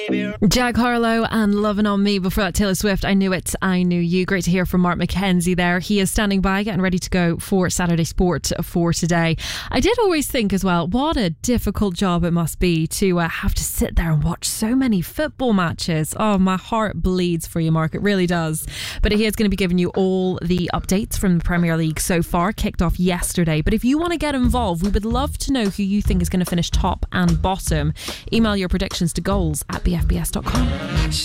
Jack Harlow and Lovin' On Me. Before that, Taylor Swift, I Knew It, I Knew You. Great to hear from Mark McKenzie there. He is standing by, getting ready to go for Saturday Sport for today. I did always think as well, what a difficult job it must be to have to sit there and watch so many football matches. Oh, my heart bleeds for you, Mark. It really does. But he is going to be giving you all the updates from the Premier League so far. Kicked off yesterday. But if you want to get involved, we would love to know who you think is going to finish top and bottom. Email your predictions to goals@bfbs.com.